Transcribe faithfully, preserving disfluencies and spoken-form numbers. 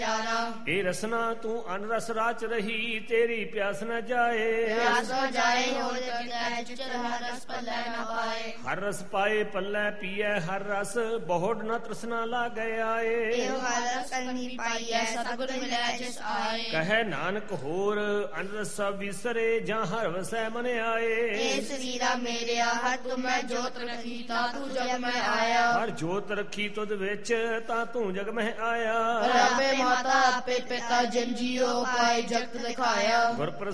ए रसना तू अन रस राच रही, तेरी प्यास न जाए। प्यास न जाए हो चिर हर रस पल्ले न पाए। हर रस पाए पल्ले पिए हर रस, बहुत न तृष्णा लागे आए। एहो हर रस कनी पाइए सतगुर मिले जिस आए। कहे नानक होर अन रस सब विसरे, जहाँ हर वसै मन आए। ए शरीरा मेरे हर तुम मैं जोत रखी, ता तू जग में आया। हर जोत रखी तुद विच, ता तू जग में आया। आपे माता आपे पिता जिन जियो पाए जगत दिखाया। गुर